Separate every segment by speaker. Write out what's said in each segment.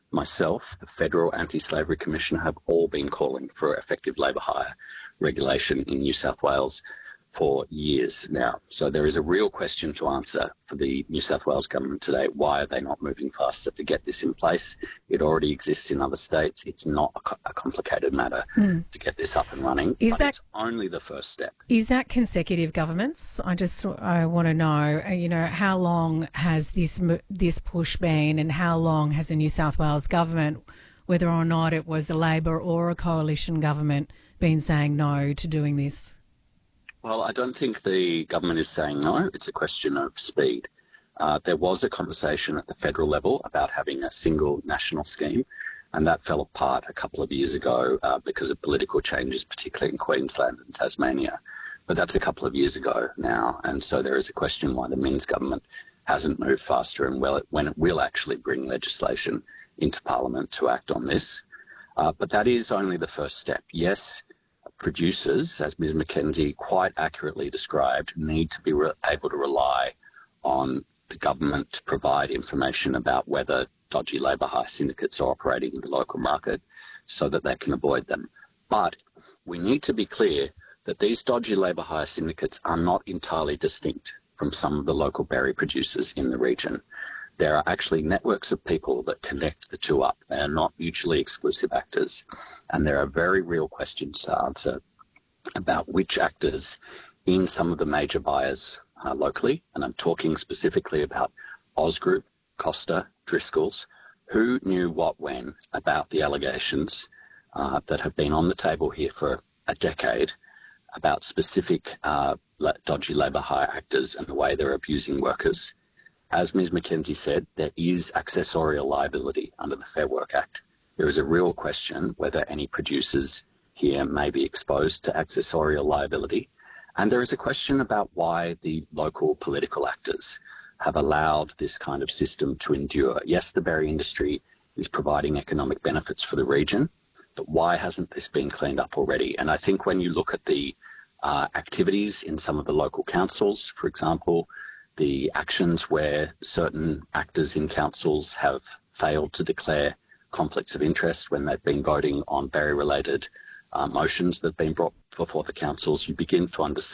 Speaker 1: myself, the Federal Anti-Slavery Commissioner, have all been calling for effective labour hire regulation in New South Wales for years now. So there is a real question to answer for the New South Wales government today. Why are they not moving faster to get this in place? It already exists in other states. It's not a complicated matter to get this up and running, it's only the first step.
Speaker 2: Is that consecutive governments? I want to know, how long has this push been, and how long has the New South Wales government, whether or not it was a Labor or a coalition government, been saying no to doing this?
Speaker 1: Well, I don't think the government is saying no. It's a question of speed. There was a conversation at the federal level about having a single national scheme, and that fell apart a couple of years ago because of political changes, particularly in Queensland and Tasmania. But that's a couple of years ago now, and so there is a question why the Minns government hasn't moved faster and when it will actually bring legislation into Parliament to act on this. But that is only the first step. Yes, producers, as Ms McKenzie quite accurately described, need to be able to rely on the government to provide information about whether dodgy labour hire syndicates are operating in the local market so that they can avoid them. But we need to be clear that these dodgy labour hire syndicates are not entirely distinct from some of the local berry producers in the region. There are actually networks of people that connect the two up. They are not mutually exclusive actors. And there are very real questions to answer about which actors in some of the major buyers locally, and I'm talking specifically about Ausgroup, Costa, Driscoll's, who knew what when about the allegations that have been on the table here for a decade about specific dodgy labour hire actors and the way they're abusing workers. As Ms McKenzie said, there is accessorial liability under the Fair Work Act. There is a real question whether any producers here may be exposed to accessorial liability. And there is a question about why the local political actors have allowed this kind of system to endure. Yes, the berry industry is providing economic benefits for the region, but why hasn't this been cleaned up already? And I think when you look at the activities in some of the local councils, for example, the actions where certain actors in councils have failed to declare conflicts of interest when they've been voting on berry-related motions that have been brought before the councils, you begin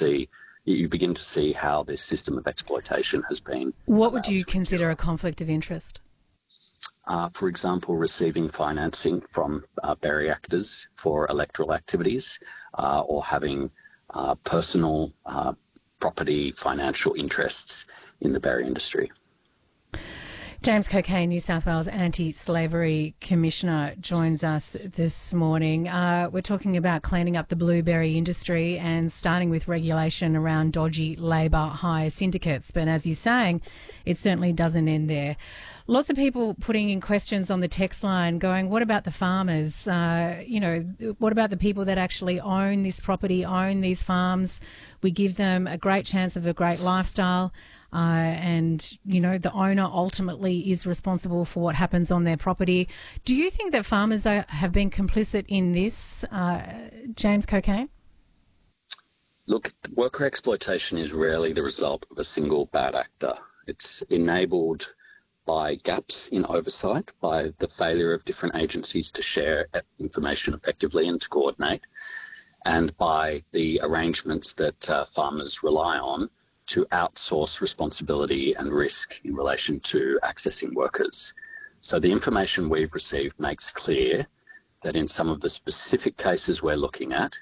Speaker 1: to see how this system of exploitation has been.
Speaker 2: What would you consider a conflict of interest?
Speaker 1: For example, receiving financing from berry actors for electoral activities, or having personal property financial interests in the berry industry.
Speaker 2: James Cockayne, New South Wales Anti-Slavery Commissioner, joins us this morning. We're talking about cleaning up the blueberry industry and starting with regulation around dodgy labour hire syndicates. But as you're saying, it certainly doesn't end there. Lots of people putting in questions on the text line going, what about the farmers? What about the people that actually own this property, own these farms? We give them a great chance of a great lifestyle. The owner ultimately is responsible for what happens on their property. Do you think that farmers have been complicit in this, James Cockayne?
Speaker 1: Look, worker exploitation is rarely the result of a single bad actor. It's enabled by gaps in oversight, by the failure of different agencies to share information effectively and to coordinate, and by the arrangements that farmers rely on to outsource responsibility and risk in relation to accessing workers. So the information we've received makes clear that in some of the specific cases we're looking at,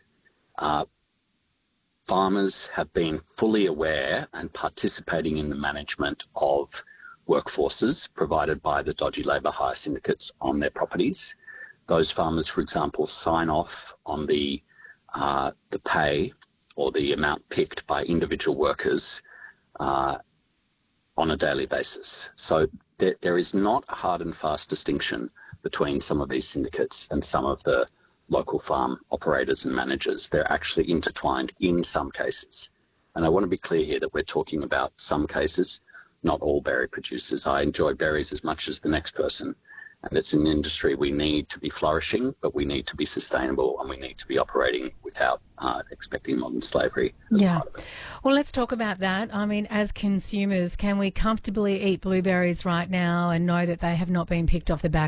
Speaker 1: farmers have been fully aware and participating in the management of workforces provided by the dodgy labour hire syndicates on their properties. Those farmers, for example, sign off on the pay or the amount picked by individual workers on a daily basis. So there is not a hard and fast distinction between some of these syndicates and some of the local farm operators and managers. They're actually intertwined in some cases. And I want to be clear here that we're talking about some cases, not all berry producers. I enjoy berries as much as the next person. And it's an industry we need to be flourishing, but we need to be sustainable and we need to be operating without expecting modern slavery as part of it.
Speaker 2: Well, let's talk about that. I mean, as consumers, can we comfortably eat blueberries right now and know that they have not been picked off the back